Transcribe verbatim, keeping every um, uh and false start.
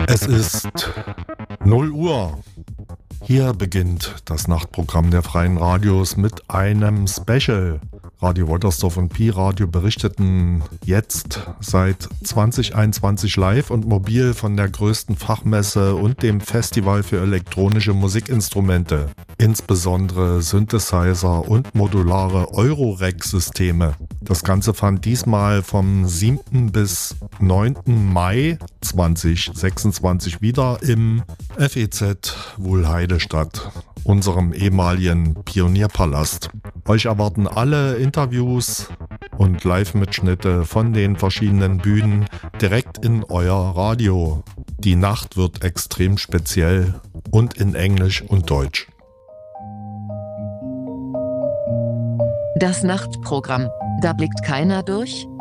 Es ist null Uhr. Hier beginnt das Nachtprogramm der Freien Radios mit einem Special. Radio Woltersdorf und Pi-Radio berichteten jetzt seit zwanzig einundzwanzig live und mobil von der größten Fachmesse und dem Festival für elektronische Musikinstrumente. Insbesondere Synthesizer und modulare Eurorack-Systeme. Das Ganze fand diesmal vom siebten bis neunten Mai zweitausendsechsundzwanzig wieder im F E Z Wuhlheide statt, unserem ehemaligen Pionierpalast. Euch erwarten alle Interviews und Live-Mitschnitte von den verschiedenen Bühnen direkt in euer Radio. Die Nacht wird extrem speziell und in Englisch und Deutsch. Das Nachtprogramm. Da blickt keiner durch?